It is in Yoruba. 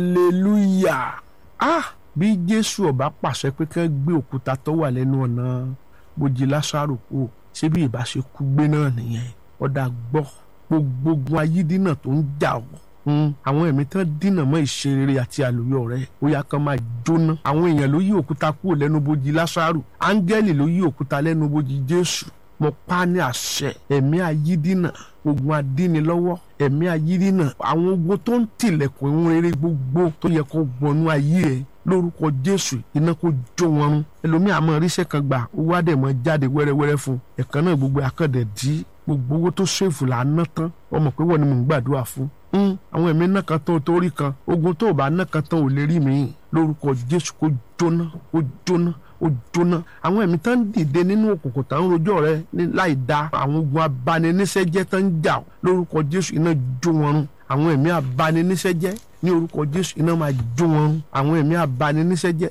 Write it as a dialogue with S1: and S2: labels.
S1: hallelujah. Bí Jésù ọba pàṣẹ pé kán gbé òkúta tó wà lẹ́nu ọ̀nà bójì Lásárù kú, ṣé bí ìbá ṣe kú gbé náà nìyẹn. Ọ̀dà gbọ́ gbogbo ayídínà tó ń jà ọ́, àwọn ẹ̀mí tán dínà mọ́ ìṣerere àti àlùyọ rẹ̀, ó yá kán máa jóná. Àwọn èèyàn ló yí òkúta kúrò lẹ́nu bójì Lásárù, áńgẹ́lì ló yí òkúta lẹ́nu bójì Jésù. Mo pa ní àṣẹ ẹ̀mí ayídínà, ogun adínilọ́wọ́, ẹ̀mí ayídínà, àwọn ogun tó ń tilẹ̀kùn ìhun rere gbogbo tó yẹ kó gbọnú ayé ẹ̀, lórúkọ Jésù iná kó jó wọn run. Ẹlòmíà máa ríṣẹ́ kan gbà, owó á dẹ̀ máa jáde wẹ́rẹ́wẹ́rẹ́ fún un. Ẹ̀kan náà gbogbo akọ̀dẹ̀ dí, gbogbo owó tó ṣèfù là ń ná tán. Ọmọ pé wọ́n ni mò ń gbàdúrà fún. Àwọn ẹ̀mí náà kan tó torí kan, ogun tó bá náà kan tán ò lè rí mi. Lórúkọ Jésù kó jóná, kó jóná, ó jóná. Àwọn ẹ̀mí tán dìde nínú òkùnkùn tán rojọ́ rẹ ní láì dá, àwọn ogun abaniníṣẹ́jẹ́ tán jà, lórúkọ Jésù iná jó wọn run. Àwọn ẹ̀mí abaniníṣẹ́jẹ́ ní orúkọ Jésù iná máa jó wọn run. Àwọn ẹ̀mí abaniníṣẹ́jẹ́